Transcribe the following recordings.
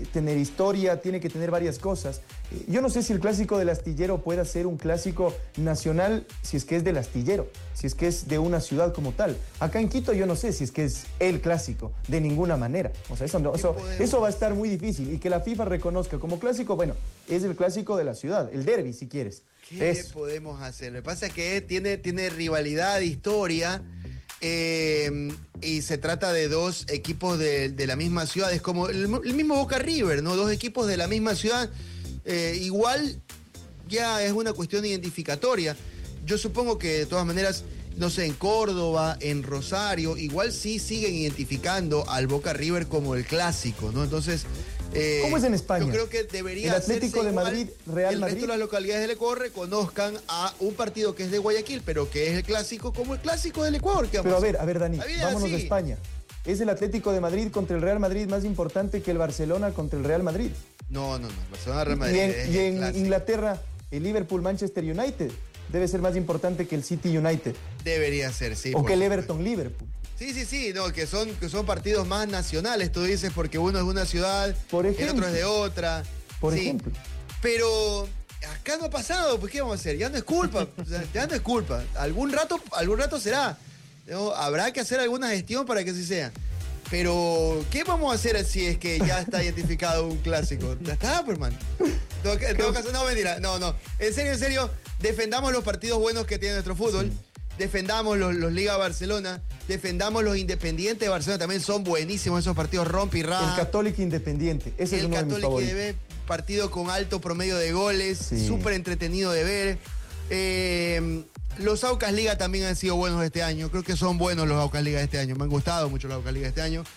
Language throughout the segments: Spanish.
tener historia, tiene que tener varias cosas. Yo no sé si el clásico del Astillero pueda ser un clásico nacional si es que es del Astillero, si es que es de una ciudad como tal. Acá en Quito yo no sé si es que es el clásico, de ninguna manera. O sea, eso va a estar muy difícil. Y que la FIFA reconozca como clásico, bueno, es el clásico de la ciudad, el derbi si quieres. ¿Qué podemos hacer? Lo que pasa es que tiene rivalidad, historia, y se trata de dos equipos de la misma ciudad. Es como el mismo Boca River, ¿no? Dos equipos de la misma ciudad. Igual ya es una cuestión identificatoria. Yo supongo que de todas maneras, no sé, en Córdoba, en Rosario, igual sí siguen identificando al Boca River como el clásico, ¿no? Entonces, ¿cómo es en España? Yo creo que debería el Atlético de Madrid, Real Madrid. El resto de las localidades del Ecuador reconozcan a un partido que es de Guayaquil, pero que es el clásico como el clásico del Ecuador. Pero a ver, Dani, vámonos de España. ¿Es el Atlético de Madrid contra el Real Madrid más importante que el Barcelona contra el Real Madrid? No. Barcelona-Real Madrid. Y en Inglaterra, el Liverpool-Manchester United debe ser más importante que el City United. Debería ser, sí. O que el Everton-Liverpool. Sí, no, que son partidos más nacionales, tú dices, porque uno es de una ciudad, el otro es de otra. Por ejemplo. Pero acá no ha pasado, pues ¿qué vamos a hacer? Ya no es culpa, ya no es culpa. Algún rato será. ¿No? Habrá que hacer alguna gestión para que así sea. Pero, ¿qué vamos a hacer si es que ya está identificado un clásico? Ya está, pues, man. No, mentira. No. En serio, defendamos los partidos buenos que tiene nuestro fútbol. Sí. Defendamos los Liga Barcelona. Defendamos los Independientes de Barcelona. También son buenísimos esos partidos, rompe y raja. El Católico Independiente. Ese es uno de mis favoritos. El Católico partido con alto promedio de goles. Súper entretenido de ver. Los Aucas Liga también han sido buenos este año. Creo que son buenos los Aucas Liga este año. Me han gustado mucho los Aucas Liga este año.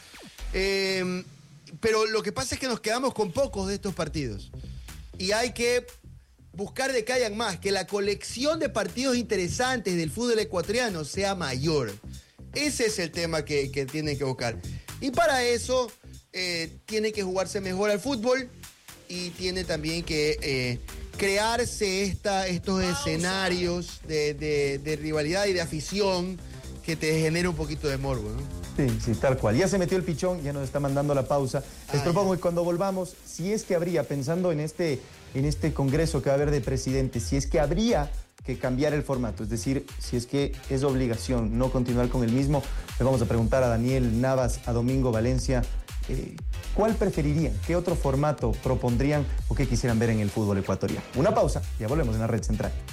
Pero lo que pasa es que nos quedamos con pocos de estos partidos. Y hay que buscar de que hayan más. Que la colección de partidos interesantes del fútbol ecuatoriano sea mayor. Ese es el tema que tienen que buscar. Y para eso tiene que jugarse mejor al fútbol. Y tiene también que crearse estos escenarios de rivalidad y de afición que te genere un poquito de morbo, ¿no? Sí, tal cual. Ya se metió el pichón, ya nos está mandando la pausa. Les propongo que cuando volvamos, si es que habría, pensando en este congreso que va a haber de presidentes, si es que habría que cambiar el formato, es decir, si es que es obligación no continuar con el mismo, le vamos a preguntar a Daniel Navas, a Domingo Valencia, ¿cuál preferirían? ¿Qué otro formato propondrían o qué quisieran ver en el fútbol ecuatoriano? Una pausa, ya volvemos en la Red Central.